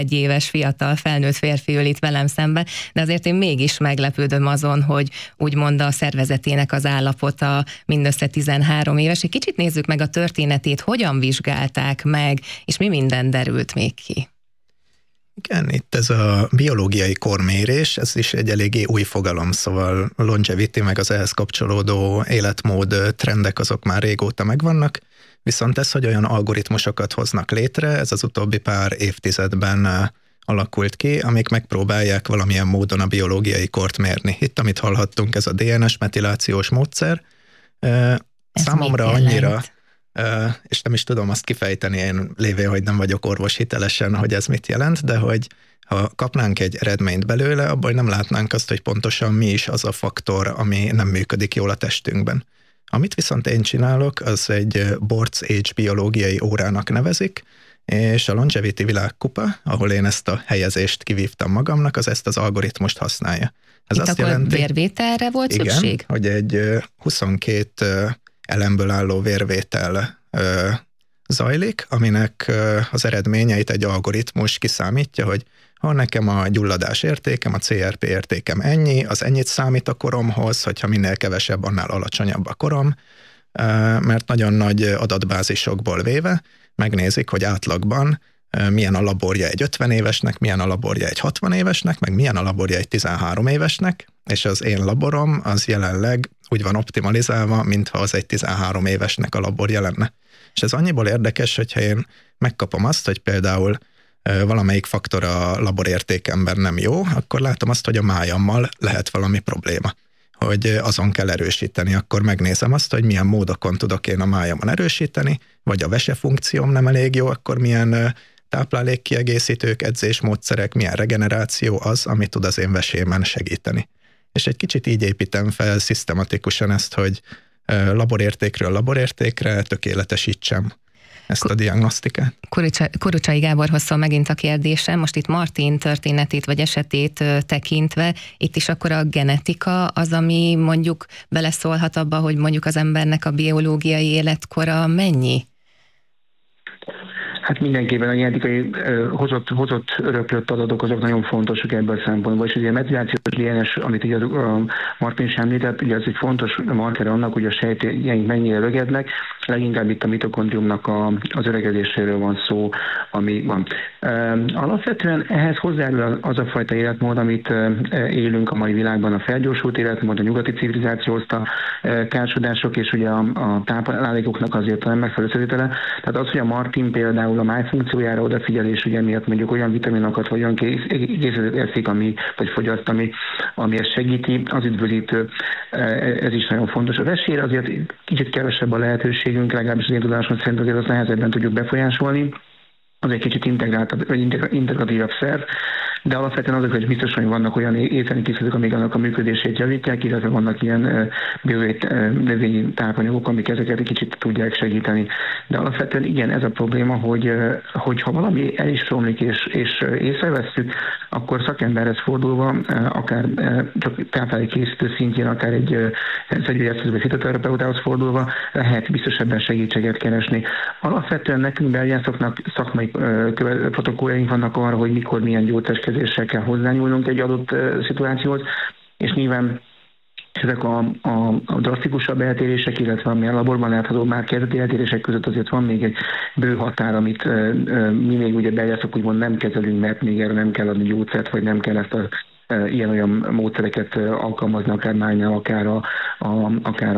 egy éves fiatal felnőtt férfi ül itt velem szemben, de azért én mégis meglepődöm azon, hogy úgymond a szervezetének az állapota mindössze 13 éves. Egy kicsit nézzük meg a történetét, hogyan vizsgálták meg, és mi minden derült még ki. Igen, itt ez a biológiai kormérés, ez is egy eléggé új fogalom, szóval a longevity meg az ehhez kapcsolódó életmód trendek azok már régóta megvannak, viszont ez, hogy olyan algoritmusokat hoznak létre, ez az utóbbi pár évtizedben alakult ki, amik megpróbálják valamilyen módon a biológiai kort mérni. Itt, amit hallhattunk, ez a DNS metilációs módszer, számomra annyira, és nem is tudom azt kifejteni, én lévén, hogy nem vagyok orvos hitelesen, hogy ez mit jelent, de hogy ha kapnánk egy eredményt belőle, abban nem látnánk azt, hogy pontosan mi is az a faktor, ami nem működik jól a testünkben. Amit viszont én csinálok, az egy Borts Age biológiai órának nevezik, és a Longevity világkupa, ahol én ezt a helyezést kivívtam magamnak, az ezt az algoritmust használja. Ez itt azt akkor jelenti, vérvételre volt szükség? Igen, hogy egy 22 elemből álló vérvétel zajlik, aminek az eredményeit egy algoritmus kiszámítja, hogy ha nekem a gyulladás értékem, a CRP értékem ennyi, az ennyit számít a koromhoz, hogyha minél kevesebb, annál alacsonyabb a korom, mert nagyon nagy adatbázisokból véve megnézik, hogy átlagban milyen a laborja egy 50 évesnek, milyen a laborja egy 60 évesnek, meg milyen a laborja egy 13 évesnek, és az én laborom az jelenleg úgy van optimalizálva, mintha az egy 13 évesnek a laborja lenne. És ez annyiból érdekes, hogyha én megkapom azt, hogy például valamelyik faktor a laborértékemben nem jó, akkor látom azt, hogy a májammal lehet valami probléma, hogy azon kell erősíteni. Akkor megnézem azt, hogy milyen módokon tudok én a májamon erősíteni, vagy a vesefunkcióm nem elég jó, akkor milyen táplálékkiegészítők, edzésmódszerek, milyen regeneráció az, ami tud az én vesémen segíteni. És egy kicsit így építem fel szisztematikusan ezt, hogy laborértékről laborértékre tökéletesítsem ezt a diagnosztikát. Kurucsai Gáborhoz szól megint a kérdésem, most itt Martin történetét vagy esetét tekintve, itt is akkor a genetika az, ami mondjuk beleszólhat abba, hogy mondjuk az embernek a biológiai életkora mennyi? Hát mindenképpen a genetikai hozott öröklött adatok azok nagyon fontosak ebből a szempontból, és ugye a metilációs DNS, amit ugye a Martin is említett, ugye ez egy fontos marker annak, hogy a sejtjeink mennyire öregednek, leginkább itt a mitokondriumnak az öregedéséről van szó, ami van. Alapvetően ehhez hozzájárul az a fajta életmód, amit élünk a mai világban, a felgyorsult életmód, a nyugati civilizáció hozta kársodások, és ugye a táplálékoknak azért a nem megfelelő összetétele. Tehát az, hogy a Martin például a májfunkciójára odafigyelés, ugye miatt mondjuk olyan vitaminokat, vagy olyan készletet eszik, vagy fogyaszt, ami ezt segíti, az üdvözítő, ez is nagyon fontos. A vesére azért kicsit kevesebb a lehetőségünk, legalábbis az én tudásom szerint azért azt nehezebben tudjuk befolyásolni. Az egy kicsit integratívabb szerv, de alapvetően azok, hogy biztos, hogy vannak olyan ételi készletek, amik annak a működését javítják, illetve vannak ilyen növényi tápanyagok, amik ezeket egy kicsit tudják segíteni. De alapvetően igen, ez a probléma, hogy ha valami el is romlik és észrevesszük, akkor szakemberhez fordulva, akár csak táplálékkészítő szintjén, akár egy szegyvegyesztőző vagy fitoterapeutához fordulva lehet biztos ebben segítséget keresni. Alapvetően nekünk belgyászoknak szakmai protokolljaink vannak arra, hogy mikor milyen gyógyszerkezéssel kell hozzányúlnunk egy adott szituációhoz, és nyilván ezek a drasztikusabb eltérések, illetve ami a laborban látható már kezdeti eltérések között azért van még egy bő határ, amit mi még ugye belgyászok úgymond nem kezelünk, mert még erre nem kell adni gyógyszert, vagy nem kell ezt ilyen-olyan módszereket alkalmazni, akár mánynál, akár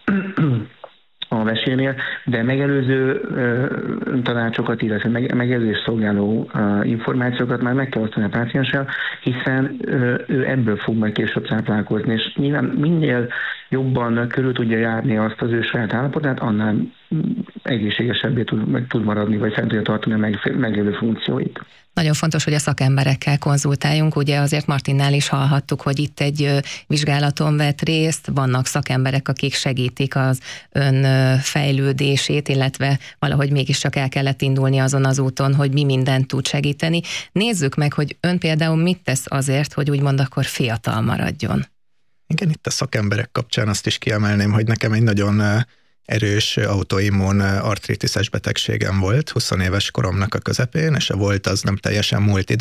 a vesénél, de megelőző tanácsokat, illetve megelőzés szolgáló információkat már meg kell osztani a pácienssel, hiszen ő ebből fog majd később táplálkozni, és nyilván minél jobban körül tudja járni azt az ő saját állapotát, annál egészségesebbé tud maradni, vagy fel tudja tartani a meglévő funkcióit. Nagyon fontos, hogy a szakemberekkel konzultáljunk, ugye azért Martinnál is hallhattuk, hogy itt egy vizsgálaton vett részt, vannak szakemberek, akik segítik az ön fejlődését, illetve valahogy mégiscsak el kellett indulni azon az úton, hogy mi mindent tud segíteni. Nézzük meg, hogy ön például mit tesz azért, hogy úgymond akkor fiatal maradjon. Igen, itt a szakemberek kapcsán azt is kiemelném, hogy nekem egy nagyon erős autoimmun artritiszes betegségem volt 20 éves koromnak a közepén, és a volt az nem teljesen múlt